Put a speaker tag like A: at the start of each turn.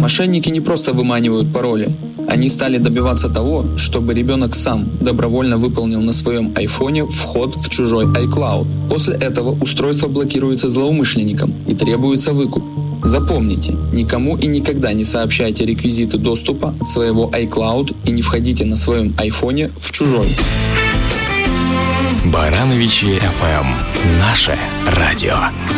A: Мошенники не просто выманивают пароли. Они стали добиваться того, чтобы ребенок сам добровольно выполнил на своем айфоне вход в чужой iCloud. После этого устройство блокируется злоумышленником и требуется выкуп. Запомните, никому и никогда не сообщайте реквизиты доступа от своего iCloud и не входите на своем айфоне в чужой.
B: Барановичи FM. Наше радио.